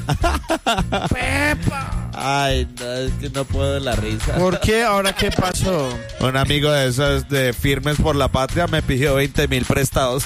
Pepa. Ay, no, es que no puedo la risa. ¿Por qué? ¿Ahora qué pasó? Un amigo de esos de Firmes por la Patria me pidió 20.000 prestados.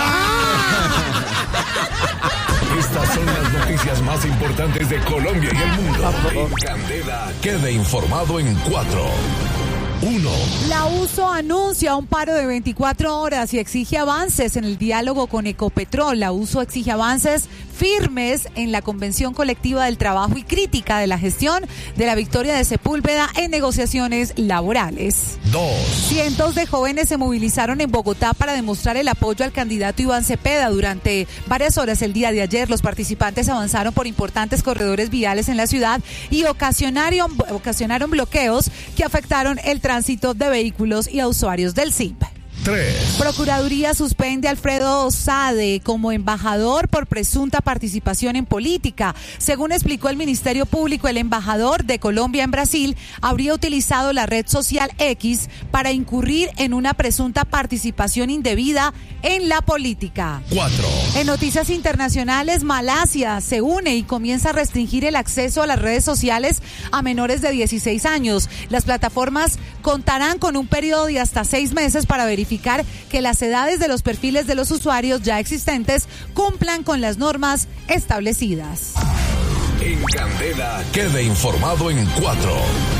Estas son las noticias más importantes de Colombia y el mundo. En Candela, quede informado en 4. 1. La USO anuncia un paro de 24 horas y exige avances en el diálogo con Ecopetrol. La USO exige avances firmes en la Convención Colectiva del Trabajo y crítica de la gestión de la victoria de Sepúlveda en negociaciones laborales. 2. Cientos de jóvenes se movilizaron en Bogotá para demostrar el apoyo al candidato Iván Cepeda. Durante varias horas el día de ayer, los participantes avanzaron por importantes corredores viales en la ciudad y ocasionaron bloqueos que afectaron el tránsito de vehículos y a usuarios del SIP. 3. Procuraduría suspende a Alfredo Sade como embajador por presunta participación en política. Según explicó el Ministerio Público, el embajador de Colombia en Brasil habría utilizado la red social X para incurrir en una presunta participación indebida en la política. 4. En noticias internacionales, Malasia se une y comienza a restringir el acceso a las redes sociales a menores de 16 años. Las plataformas contarán con un periodo de hasta 6 meses para verificar que las edades de los perfiles de los usuarios ya existentes cumplan con las normas establecidas. En Candela, quede informado en 4.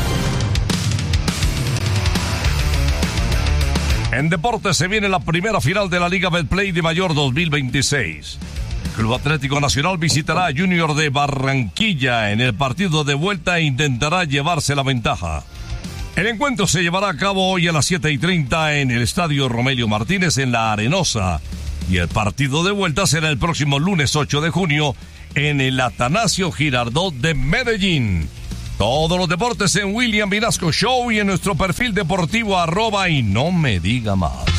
En deportes se viene la primera final de la Liga Betplay de Mayor 2026. El Club Atlético Nacional visitará a Junior de Barranquilla en el partido de vuelta e intentará llevarse la ventaja. El encuentro se llevará a cabo hoy a las 7:30 en el Estadio Romelio Martínez en La Arenosa. Y el partido de vuelta será el próximo lunes 8 de junio en el Atanasio Girardot de Medellín. Todos los deportes en William Vinasco Show y en nuestro perfil deportivo @ y no me diga más.